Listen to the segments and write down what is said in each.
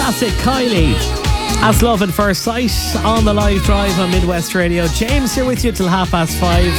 classic Kylie. That's Love at First Sight on the live drive on Midwest Radio. James here with you till 5:30.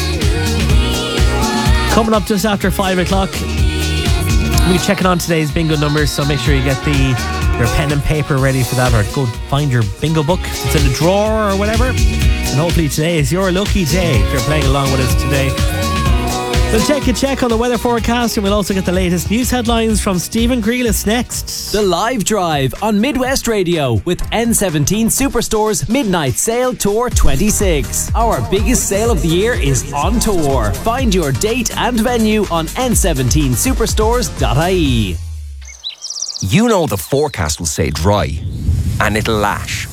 Coming up just after 5 o'clock, we'll be checking on today's bingo numbers, so make sure you get your pen and paper ready for that, or go find your bingo book if it's in a drawer or whatever. And hopefully today is your lucky day if you're playing along with us today. We'll take a check on the weather forecast, and we'll also get the latest news headlines from Stephen Grealis next. The Live Drive on Midwest Radio with N17 Superstore's Midnight Sale Tour 26. Our biggest sale of the year is on tour. Find your date and venue on n17superstores.ie. You know the forecast will say dry, and it'll lash.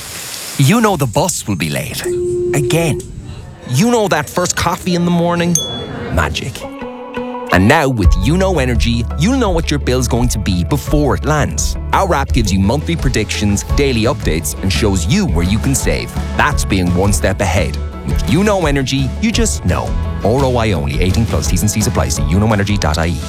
You know the bus will be late. Again. You know that first coffee in the morning? Magic. And now with Energy, you'll know what your bill's going to be before it lands. Our app gives you monthly predictions, daily updates, and shows you where you can save. That's being one step ahead. With Energy, you just know. ROI only. 18 plus. T's and C's apply. See unoenergy.ie.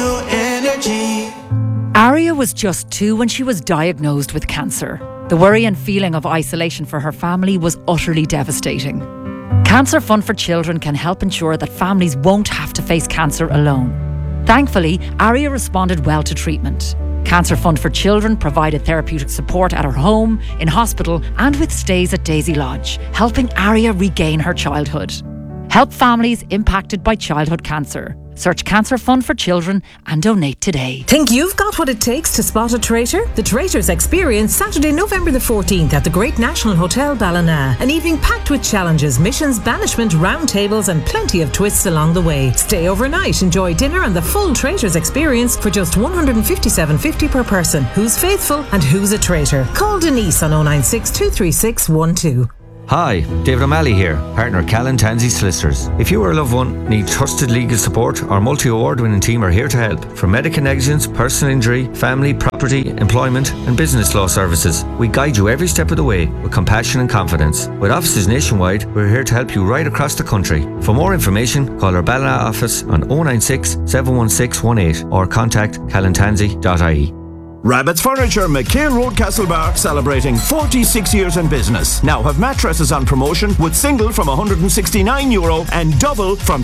Energy. Aria was just 2 when she was diagnosed with cancer. The worry and feeling of isolation for her family was utterly devastating. Cancer Fund for Children can help ensure that families won't have to face cancer alone. Thankfully, Aria responded well to treatment. Cancer Fund for Children provided therapeutic support at her home, in hospital, and with stays at Daisy Lodge, helping Aria regain her childhood. Help families impacted by childhood cancer. Search Cancer Fund for Children and donate today. Think you've got what it takes to spot a traitor? The Traitors Experience, Saturday, November the 14th at the Great National Hotel Ballina. An evening packed with challenges, missions, banishment, roundtables and plenty of twists along the way. Stay overnight, enjoy dinner and the full Traitors Experience for just $157.50 per person. Who's faithful and who's a traitor? Call Denise on 096 236 12. Hi, David O'Malley here, partner Callan Tansey Solicitors. If you or a loved one need trusted legal support, our multi-award-winning team are here to help. From medical negligence, personal injury, family, property, employment and business law services, we guide you every step of the way with compassion and confidence. With offices nationwide, we're here to help you right across the country. For more information, call our Ballina office on 096 716 18 or contact callantansey.ie. Rabbit's Furniture, McHale Road, Castlebar, celebrating 46 years in business. Now have mattresses on promotion with single from €169 and double from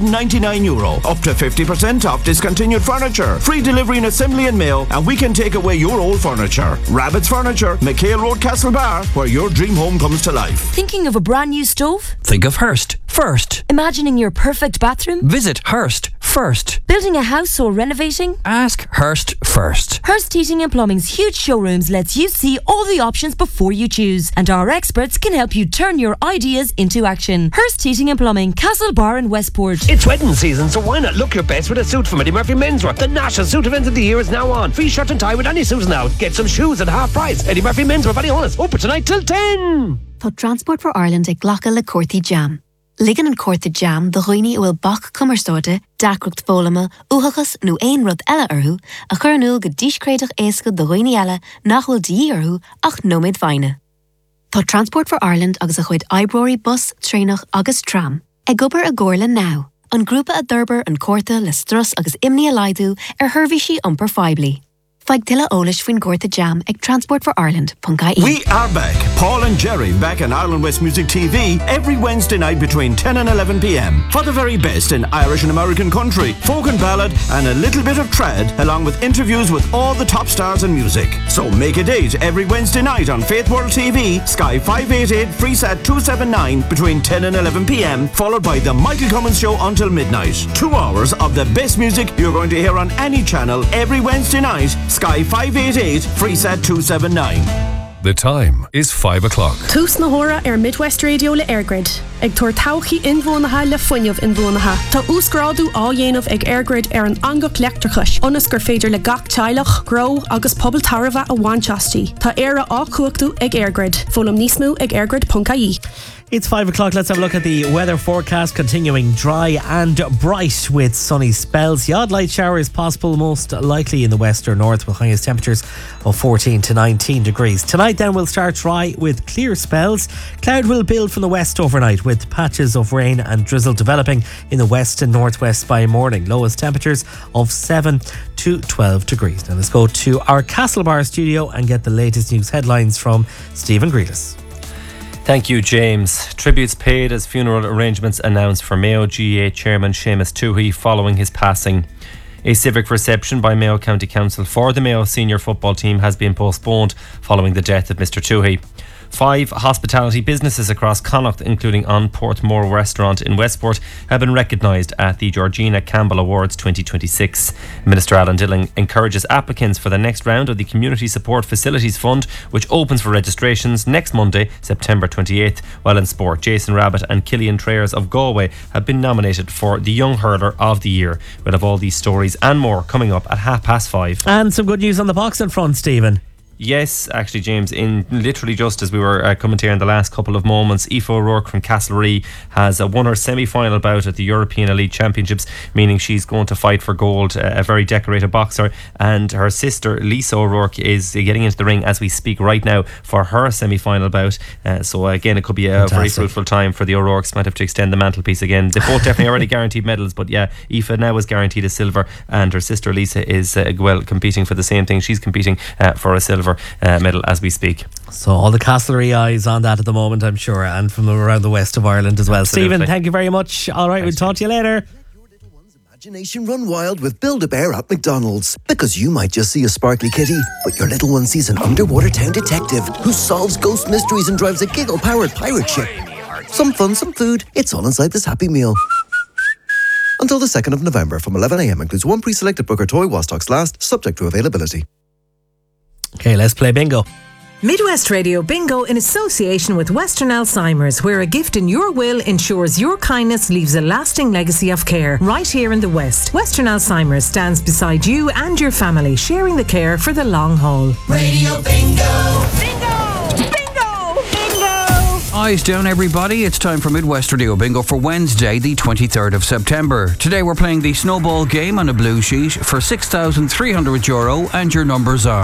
€299. Up to 50% off discontinued furniture. Free delivery and assembly and mail, and we can take away your old furniture. Rabbit's Furniture, McHale Road, Castlebar, where your dream home comes to life. Thinking of a brand new stove? Think of Hearst first. Imagining your perfect bathroom? Visit Hearst first. Building a house or renovating? Ask Hearst first. Hearst Heating and Plumbing's huge showrooms lets you see all the options before you choose, and our experts can help you turn your ideas into action. Hearst Heating and Plumbing, Castlebar and Westport. It's wedding season, so why not look your best with a suit from Eddie Murphy Menswear? The national suit event of the year is now on. Free shirt and tie with any suit now. Get some shoes at half price. Eddie Murphy Menswear, Ballyhonus, open tonight till 10. Tá Transport for Ireland ag ghlacha le Corthy Jam. Ligan an Corthy Jam do roiní bhfuil bach cumarstóide, dacrucht fólama, uthachas nó ein rud eile orthu, a churnúil go díscréadach éasca do roiní eile nach bhfuil dí orthu ach nóméid bhaine. Tá Transport for Ireland agus a chuid Ibrory bus, trénach agus tram. Ag gobar a gcóirla now. An grúpa a d'urbar an Corta le strus agus imní a laidú thuirfí sí iompar feibli. Feig tilla ólis faoin Cortha Jam ag transportforireland.ie. We are back. Paul and Jerry back on Ireland West Music TV every Wednesday night between 10 and 11 p.m. for the very best in Irish and American country, folk and ballad, and a little bit of trad, along with interviews with all the top stars in music. So make a date every Wednesday night on Faith World TV, Sky 588, Freesat 279 between 10 and 11 p.m, followed by the Michael Cummins Show until midnight. 2 hours of the best music you're going to hear on any channel every Wednesday night. Sky 588, Freesat 279. The time is 5 o'clock. Tús na hora Midwest Radio le Airgrid. Ag tuair tauchaí inmhónatha le fuinneamh inmhónatha. Tá úsgrádu á dhéanamh ag Airgrid an angach leachtrachais. Onas gur féidir le gach teilech, grow agus pobl tarva a bhainteastí. Tá éire á cuachú ag Airgrid. Fólam níos mó ag airgrid.ie. It's 5 o'clock. Let's have a look at the weather forecast. Continuing dry and bright with sunny spells. The odd light shower is possible, most likely in the west or north, with highest temperatures of 14 to 19 degrees. Tonight then we'll start dry with clear spells. Cloud will build from the west overnight with with patches of rain and drizzle developing in the west and northwest by morning. Lowest temperatures of 7 to 12 degrees. Now let's go to our Castlebar studio and get the latest news headlines from Stephen Grealis. Thank you, James. Tributes paid as funeral arrangements announced for Mayo GAA Chairman Seamus Toohey following his passing. A civic reception by Mayo County Council for the Mayo senior football team has been postponed following the death of Mr Toohey. 5 hospitality businesses across Connacht, including On Portmore Restaurant in Westport, have been recognised at the Georgina Campbell Awards 2026. Minister Alan Dillon encourages applicants for the next round of the Community Support Facilities Fund, which opens for registrations next Monday, September 28th. While in sport, Jason Rabbit and Killian Trayers of Galway have been nominated for the Young Hurler of the Year. We'll have all these stories and more coming up at 5:30. And some good news on the boxing front, Stephen. Yes, actually, James, in literally just as we were coming here in the last couple of moments, Aoife O'Rourke from Castlereagh has won her semi-final bout at the European Elite Championships, meaning she's going to fight for gold. A very decorated boxer, and her sister Lisa O'Rourke is getting into the ring as we speak right now for her semi-final bout. So again, it could be a very fruitful time for the O'Rourkes. Might have to extend the mantelpiece again. They both definitely already guaranteed medals, but yeah, Aoife now is guaranteed a silver, and her sister Lisa is competing for the same thing. She's competing for a silver medal as we speak. So all the Castlereagh eyes on that at the moment, I'm sure, and from around the west of Ireland as well. Absolutely. Stephen, thank you very much. All right, we'll talk to you later. Imagination run wild with Build-A-Bear at McDonald's. Because you might just see a sparkly kitty, but your little one sees an underwater town detective who solves ghost mysteries and drives a giggle-powered pirate ship. Some fun, some food. It's all inside this Happy Meal. Until the 2nd of November from 11 a.m. includes one pre-selected Booker toy while stocks last, subject to availability. Okay, let's play bingo. Midwest Radio Bingo in association with Western Alzheimer's, where a gift in your will ensures your kindness leaves a lasting legacy of care right here in the West. Western Alzheimer's stands beside you and your family, sharing the care for the long haul. Radio Bingo. Eyes down, everybody. It's time for Midwest Radio Bingo for Wednesday, the 23rd of September. Today we're playing the snowball game on a blue sheet for €6,300, and your numbers are